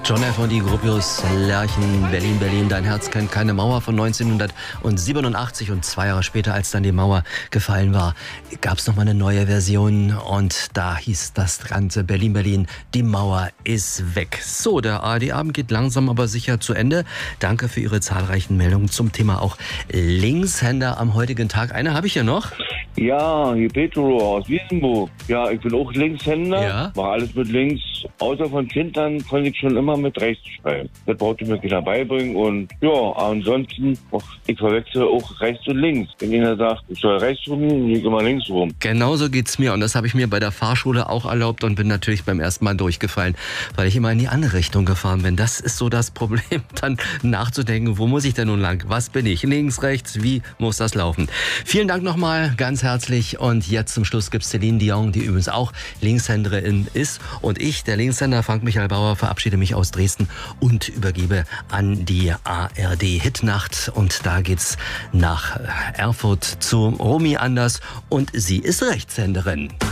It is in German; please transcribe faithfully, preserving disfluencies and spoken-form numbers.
John F. und die Gropius, Lerchen, Berlin, Berlin, dein Herz kennt keine Mauer von neunzehnhundertsiebenundachtzig. Und zwei Jahre später, als dann die Mauer gefallen war, gab es nochmal eine neue Version und da hieß das Ganze Berlin, Berlin, die Mauer ist weg. So, der A R D-Abend geht langsam aber sicher zu Ende. Danke für Ihre zahlreichen Meldungen zum Thema auch Linkshänder am heutigen Tag. Eine habe ich ja noch. Ja, hier Petro aus Wiesenburg. Ja, ich bin auch Linkshänder, Ja. mache alles mit links. Außer von Kindern konnte ich schon immer mit rechts schreiben. Das brauchte mir keiner beibringen und ja, ansonsten, ich verwechsel auch rechts und links. Wenn jeder sagt, ich soll rechts rum, liege immer links rum. Genauso geht's mir und das habe ich mir bei der Fahrschule auch erlaubt und bin natürlich beim ersten Mal durchgefallen, weil ich immer in die andere Richtung gefahren bin. Das ist so das Problem, dann nachzudenken, wo muss ich denn nun lang? Was bin ich? Links, rechts, wie muss das laufen? Vielen Dank nochmal, ganz herzlich und jetzt zum Schluss gibt's Celine Dion, die übrigens auch Linkshänderin ist und ich, der Linkshänder Frank Michael Bauer, verabschiede mich aus Dresden und übergebe an die A R D-Hitnacht und da geht's nach Erfurt zu Romy Anders und sie ist Rechtshänderin.